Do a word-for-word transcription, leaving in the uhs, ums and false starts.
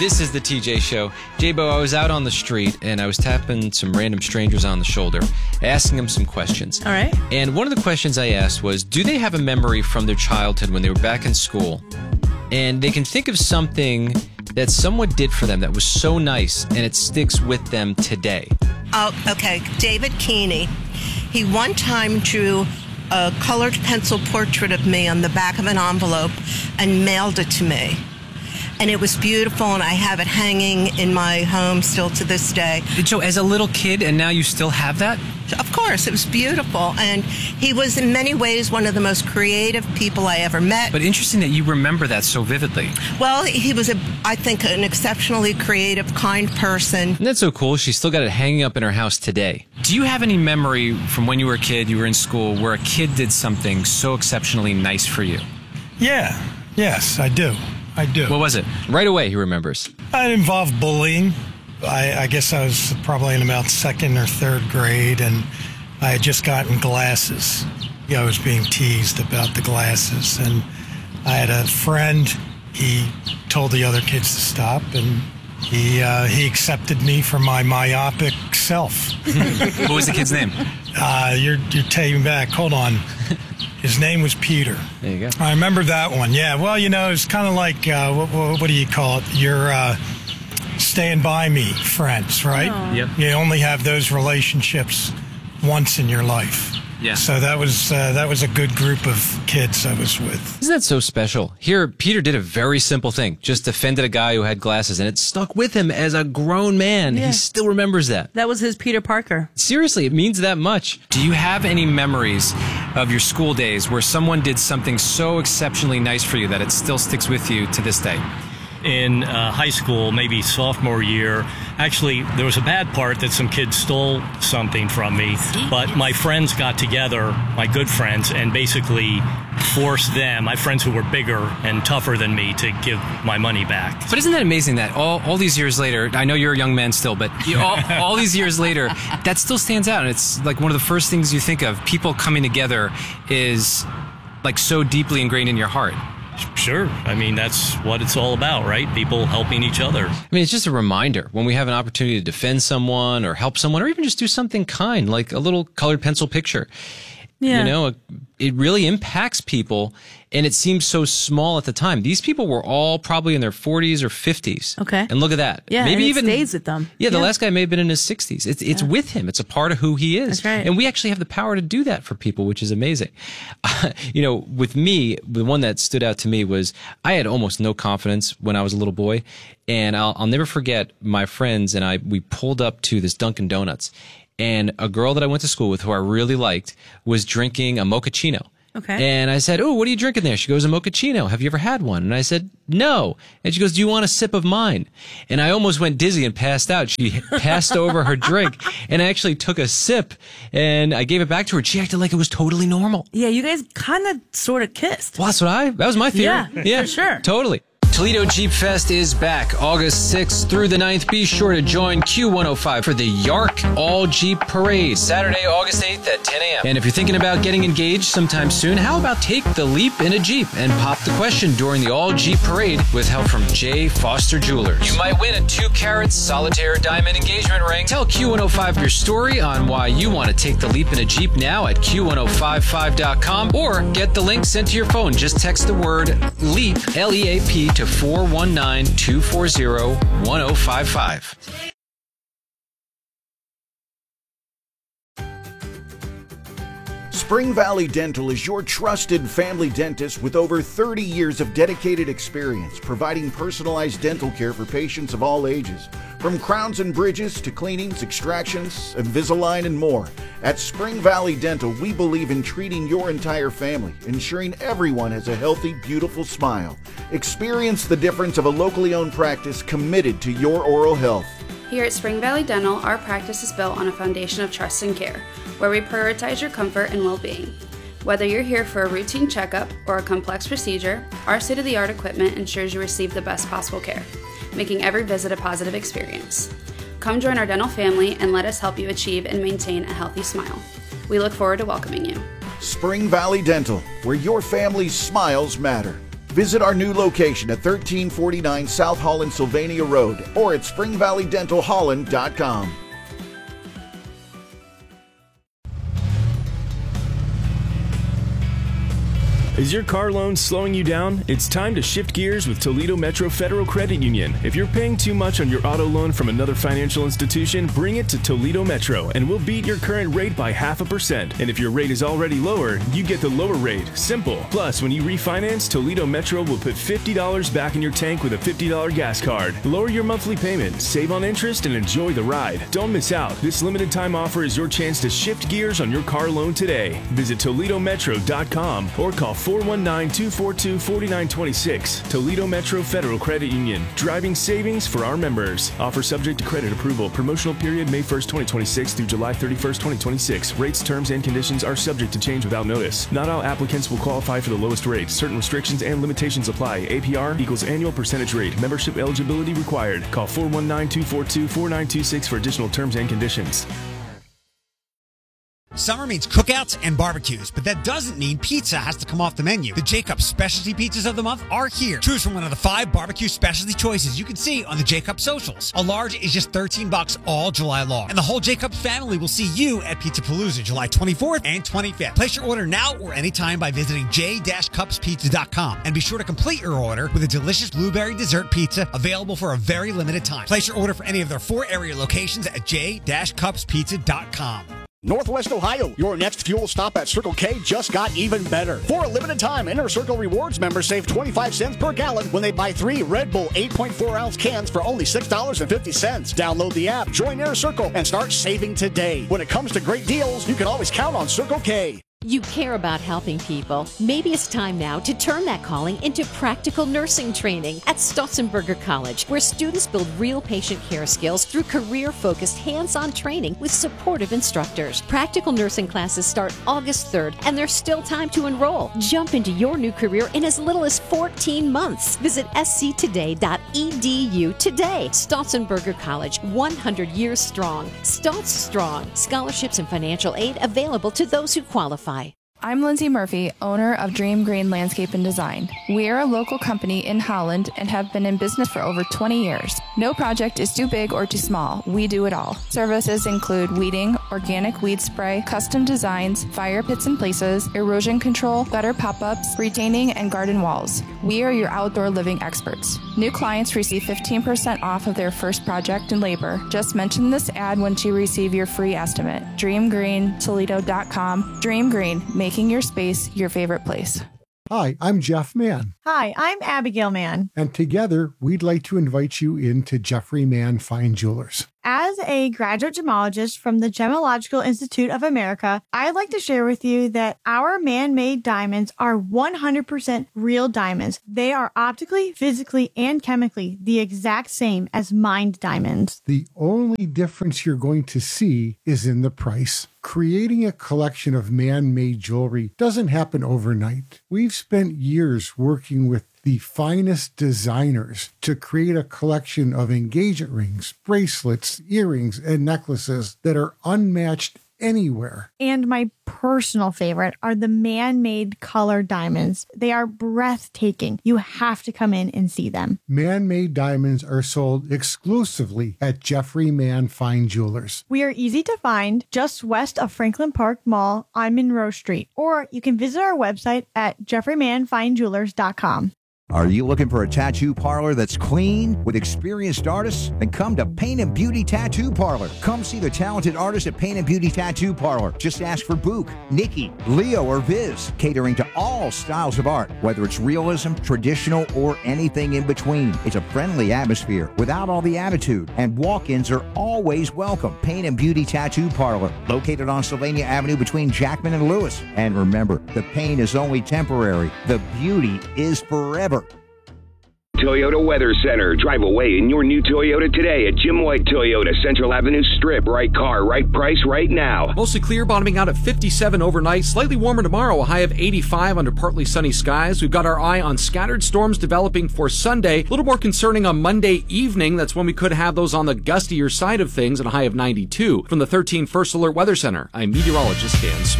This is the T J Show. J-Bo, I was out on the street and I was tapping some random strangers on the shoulder, asking them some questions. All right. And one of the questions I asked was, do they have a memory from their childhood when they were back in school? And they can think of something that someone did for them that was so nice and it sticks with them today. Oh, okay. David Keeney. He one time drew a colored pencil portrait of me on the back of an envelope and mailed it to me. And it was beautiful, and I have it hanging in my home still to this day. So as a little kid, and now you still have that? Of course, it was beautiful. And he was in many ways one of the most creative people I ever met. But interesting that you remember that so vividly. Well, he was, a, I think, an exceptionally creative, kind person. And that's so cool. She's still got it hanging up in her house today. Do you have any memory from when you were a kid, you were in school, where a kid did something so exceptionally nice for you? Yeah. Yes, I do. I do. What was it? Right away, he remembers. It involved bullying. I, I guess I was probably in about second or third grade, and I had just gotten glasses. You know, I was being teased about the glasses, and I had a friend. He told the other kids to stop, and he uh, he accepted me for my myopic self. What was the kid's name? Uh, you're you're taking back. Hold on. His name was Peter. There you go. I remember that one. Yeah. Well, you know, it's kind of like uh, what, what, what do you call it? Your uh, stand by me friends, right? Aww. Yep. You only have those relationships once in your life. Yeah. So that was uh, that was a good group of kids I was with. Isn't that so special? Here, Peter did a very simple thing. Just defended a guy who had glasses, and it stuck with him as a grown man. Yeah. He still remembers that. That was his Peter Parker. Seriously, it means that much. Do you have any memories of your school days where someone did something so exceptionally nice for you that it still sticks with you to this day? In uh, high school, maybe sophomore year, actually, there was a bad part that some kids stole something from me, but my friends got together, my good friends, and basically forced them, my friends who were bigger and tougher than me, to give my money back. But isn't that amazing that all, all these years later, I know you're a young man still, but you, all, all these years later, that still stands out, and it's like one of the first things you think of. People coming together is like so deeply ingrained in your heart. Sure. I mean, that's what it's all about, right? People helping each other. I mean, it's just a reminder when we have an opportunity to defend someone or help someone or even just do something kind, like a little colored pencil picture. Yeah. You know, it really impacts people, and it seems so small at the time. These people were all probably in their forties or fifties. Okay. And look at that. Yeah, Maybe and it even stays with them. Yeah, the Yeah. last guy may have been in his sixties. It's it's Yeah. with him. It's a part of who he is. That's right. And we actually have the power to do that for people, which is amazing. Uh, you know, with me, the one that stood out to me was I had almost no confidence when I was a little boy, and I'll, I'll never forget my friends and I. We pulled up to this Dunkin' Donuts. And a girl that I went to school with who I really liked was drinking a mochaccino. Okay. And I said, "Oh, what are you drinking there?" She goes, "A mochaccino. Have you ever had one?" And I said, "No." And she goes, "Do you want a sip of mine?" And I almost went dizzy and passed out. She passed over her drink, and I actually took a sip, and I gave it back to her. And she acted like it was totally normal. Yeah, you guys kind of sort of kissed. Well, that's what I, that was my theory. Yeah, yeah for sure. Totally. Toledo Jeep Fest is back August sixth through the ninth. Be sure to join Q one oh five for the Yark All Jeep Parade, Saturday, August eighth at ten a.m. And if you're thinking about getting engaged sometime soon, how about take the leap in a Jeep and pop the question during the All Jeep Parade with help from J. Foster Jewelers. You might win a two carat solitaire diamond engagement ring. Tell Q one oh five your story on why you want to take the leap in a Jeep now at Q one oh five five dot com or get the link sent to your phone. Just text the word LEAP, L E A P, to four one nine, two four zero, one oh five five. Spring Valley Dental is your trusted family dentist with over thirty years of dedicated experience providing personalized dental care for patients of all ages. From crowns and bridges to cleanings, extractions, Invisalign, and more. At Spring Valley Dental, we believe in treating your entire family, ensuring everyone has a healthy, beautiful smile. Experience the difference of a locally owned practice committed to your oral health. Here at Spring Valley Dental, our practice is built on a foundation of trust and care, where we prioritize your comfort and well-being. Whether you're here for a routine checkup or a complex procedure, our state-of-the-art equipment ensures you receive the best possible care, making every visit a positive experience. Come join our dental family and let us help you achieve and maintain a healthy smile. We look forward to welcoming you. Spring Valley Dental, where your family's smiles matter. Visit our new location at thirteen forty-nine South Holland Sylvania Road or at spring valley dental holland dot com. Is your car loan slowing you down? It's time to shift gears with Toledo Metro Federal Credit Union. If you're paying too much on your auto loan from another financial institution, bring it to Toledo Metro and we'll beat your current rate by half a percent. And if your rate is already lower, you get the lower rate. Simple. Plus, when you refinance, Toledo Metro will put fifty dollars back in your tank with a fifty dollars gas card. Lower your monthly payment, save on interest, and enjoy the ride. Don't miss out. This limited time offer is your chance to shift gears on your car loan today. Visit Toledo Metro dot com or call four one nine, two four two, four nine two six. Toledo Metro Federal Credit Union. Driving savings for our members. Offer subject to credit approval. Promotional period May first, twenty twenty-six through July thirty-first, twenty twenty-six. Rates, terms, and conditions are subject to change without notice. Not all applicants will qualify for the lowest rate. Certain restrictions and limitations apply. A P R equals annual percentage rate. Membership eligibility required. Call four one nine, two four two, four nine two six for additional terms and conditions. Summer means cookouts and barbecues, but that doesn't mean pizza has to come off the menu. The Jacobs Specialty Pizzas of the Month are here. Choose from one of the five barbecue specialty choices you can see on the Jacobs socials. A large is just thirteen bucks all July long. And the whole Jacobs family will see you at Pizza Palooza July twenty-fourth and twenty-fifth. Place your order now or anytime by visiting j dash cups pizza dot com. And be sure to complete your order with a delicious blueberry dessert pizza available for a very limited time. Place your order for any of their four area locations at j dash cups pizza dot com. Northwest Ohio, your next fuel stop at Circle K just got even better. For a limited time, Inner Circle Rewards members save twenty-five cents per gallon when they buy three Red Bull eight point four ounce cans for only six dollars and fifty cents. Download the app, join Inner Circle, and start saving today. When it comes to great deals, you can always count on Circle K. You care about helping people. Maybe it's time now to turn that calling into practical nursing training at Stotzenberger College, where students build real patient care skills through career-focused hands-on training with supportive instructors. Practical nursing classes start August third, and there's still time to enroll. Jump into your new career in as little as fourteen months. Visit s c today dot e d u today. Stotzenberger College, one hundred years strong. Stotz strong. Scholarships and financial aid available to those who qualify. I'm Lindsay Murphy, owner of Dream Green Landscape and Design. We are a local company in Holland and have been in business for over twenty years. No project is too big or too small. We do it all. Services include weeding, organic weed spray, custom designs, fire pits and places, erosion control, gutter pop-ups, retaining, and garden walls. We are your outdoor living experts. New clients receive fifteen percent off of their first project and labor. Just mention this ad once you receive your free estimate. dream green toledo dot com. Dream Green, making your space your favorite place. Hi, I'm Jeff Mann. Hi, I'm Abigail Mann. And together, we'd like to invite you into Jeffrey Mann Fine Jewelers. As a graduate gemologist from the Gemological Institute of America, I'd like to share with you that our man-made diamonds are one hundred percent real diamonds. They are optically, physically, and chemically the exact same as mined diamonds. The only difference you're going to see is in the price. Creating a collection of man-made jewelry doesn't happen overnight. We've spent years working with the finest designers to create a collection of engagement rings, bracelets, earrings, and necklaces that are unmatched anywhere. And my personal favorite are the man-made color diamonds. They are breathtaking. You have to come in and see them. Man-made diamonds are sold exclusively at Jeffrey Mann Fine Jewelers. We are easy to find just west of Franklin Park Mall on Monroe Street, or you can visit our website at jeffrey mann fine jewelers dot com. Are you looking for a tattoo parlor that's clean with experienced artists? Then come to Paint and Beauty Tattoo Parlor. Come see the talented artists at Paint and Beauty Tattoo Parlor. Just ask for Book, Nikki, Leo, or Viz, catering to all styles of art, whether it's realism, traditional, or anything in between. It's a friendly atmosphere without all the attitude, and walk-ins are always welcome. Paint and Beauty Tattoo Parlor, located on Sylvania Avenue between Jackman and Lewis. And remember, the pain is only temporary. The beauty is forever. Toyota Weather Center. Drive away in your new Toyota today at Jim White Toyota, Central Avenue Strip. Right car, right price, right now. Mostly clear, bottoming out at fifty-seven overnight. Slightly warmer tomorrow, a high of eighty-five under partly sunny skies. We've got our eye on scattered storms developing for Sunday. A little more concerning on Monday evening. That's when we could have those on the gustier side of things at a high of ninety-two. From the thirteen First Alert Weather Center, I'm meteorologist Dan Smith.